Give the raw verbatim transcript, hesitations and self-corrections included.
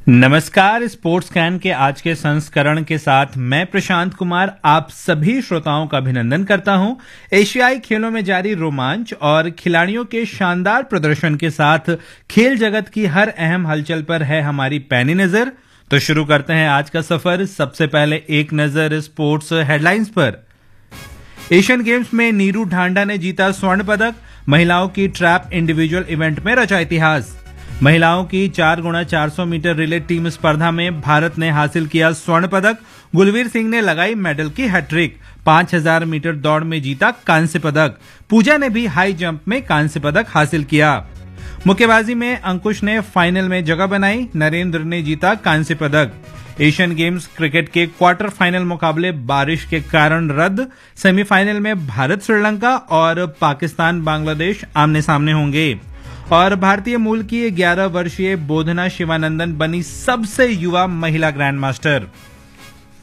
नमस्कार। Sports can के आज के संस्करण के साथ मैं प्रशांत कुमार आप सभी श्रोताओं का अभिनंदन करता हूं। एशियाई खेलों में जारी रोमांच और खिलाड़ियों के शानदार प्रदर्शन के साथ खेल जगत की हर अहम हलचल पर है हमारी पैनी नजर। तो शुरू करते हैं आज का सफर। सबसे पहले एक नजर स्पोर्ट्स हेडलाइंस पर। एशियन गेम्स में नीरू ढांडा ने जीता स्वर्ण पदक। महिलाओं की ट्रैप इंडिविजुअल इवेंट में रचा इतिहास। महिलाओं की चार गुणा चार सौ मीटर रिले टीम स्पर्धा में भारत ने हासिल किया स्वर्ण पदक। गुलवीर सिंह ने लगाई मेडल की हैट्रिक। पांच हज़ार मीटर दौड़ में जीता कांस्य पदक। पूजा ने भी हाई जंप में कांस्य पदक हासिल किया। मुक्केबाजी में अंकुश ने फाइनल में जगह बनाई। नरेंद्र ने जीता कांस्य पदक। एशियन गेम्स क्रिकेट के क्वार्टर फाइनल मुकाबले बारिश के कारण रद्द। सेमीफाइनल में भारत श्रीलंका और पाकिस्तान बांग्लादेश आमने सामने होंगे। और भारतीय मूल की ग्यारह वर्षीय बोधना शिवानंदन बनी सबसे युवा महिला ग्रैंड मास्टर।